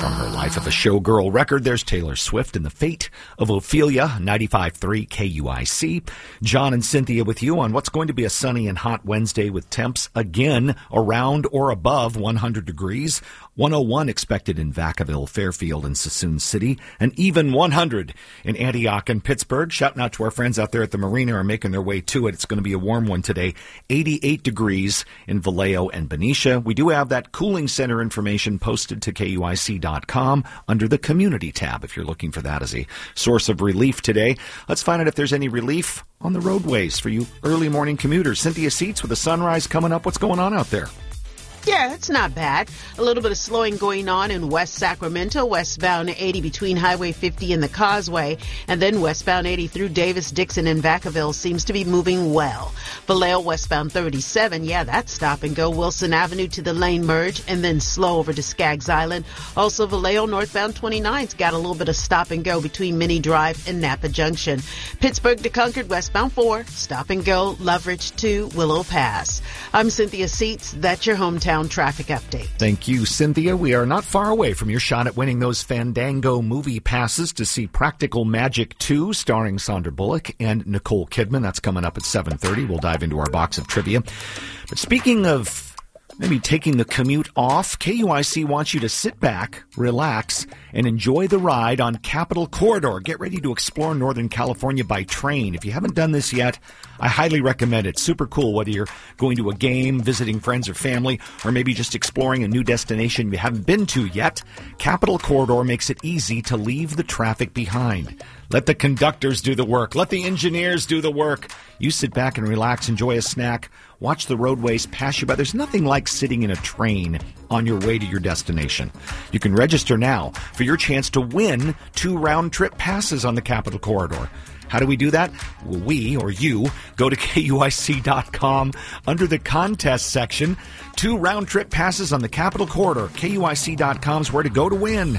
From her Life of a Showgirl record, there's Taylor Swift and the Fate of Ophelia, 95.3 KUIC. John and Cynthia with you on what's going to be a sunny and hot Wednesday with temps again around or above 100 degrees. 101 expected in Vacaville, Fairfield, and Sassoon City, and even 100 in Antioch and Pittsburgh. Shouting out to our friends out there at the marina are making their way to it. It's going to be a warm one today. 88 degrees in Vallejo and Benicia. We do have that cooling center information posted to KUIC.com under the community tab if you're looking for that as a source of relief today. Let's find out if there's any relief on the roadways for you early morning commuters. Cynthia Seats with the sunrise coming up. What's going on out there? Yeah, it's not bad. A little bit of slowing going on in West Sacramento, westbound 80 between Highway 50 and the Causeway, and then westbound 80 through Davis, Dixon, and Vacaville seems to be moving well. Vallejo westbound 37, yeah, that's stop and go. Wilson Avenue to the lane merge, and then slow over to Skaggs Island. Also, Vallejo northbound 29's got a little bit of stop and go between Minnie Drive and Napa Junction. Pittsburgh to Concord westbound 4, stop and go, Loveridge to Willow Pass. I'm Cynthia Seats. That's your hometown traffic update. Thank you, Cynthia. We are not far away from your shot at winning those Fandango movie passes to see Practical Magic 2 starring Sandra Bullock and Nicole Kidman. That's coming up at 7:30. We'll dive into our box of trivia. But speaking of maybe taking the commute off, KUIC wants you to sit back, relax, and enjoy the ride on Capitol Corridor. Get ready to explore Northern California by train. If you haven't done this yet, I highly recommend it. Super cool, whether you're going to a game, visiting friends or family, or maybe just exploring a new destination you haven't been to yet. Capitol Corridor makes it easy to leave the traffic behind. Let the conductors do the work. Let the engineers do the work. You sit back and relax, enjoy a snack, watch the roadways pass you by. There's nothing like sitting in a train on your way to your destination. You can register now for your chance to win 2 round-trip passes on the Capitol Corridor. How do we do that? Well, we, or you, go to KUIC.com under the contest section. 2 round-trip passes on the Capitol Corridor. KUIC.com is where to go to win.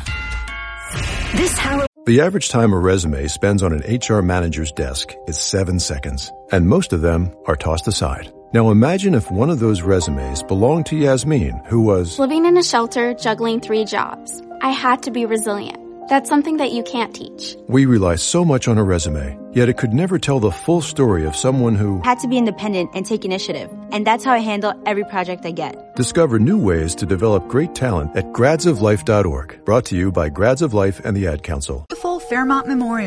The average time a resume spends on an HR manager's desk is 7 seconds, and most of them are tossed aside. Now imagine if one of those resumes belonged to Yasmin, who was living in a shelter, juggling 3 jobs. I had to be resilient. That's something that you can't teach. We rely so much on a resume, yet it could never tell the full story of someone who had to be independent and take initiative. And that's how I handle every project I get. Discover new ways to develop great talent at gradsoflife.org. Brought to you by Grads of Life and the Ad Council. Beautiful Fairmont Memorial.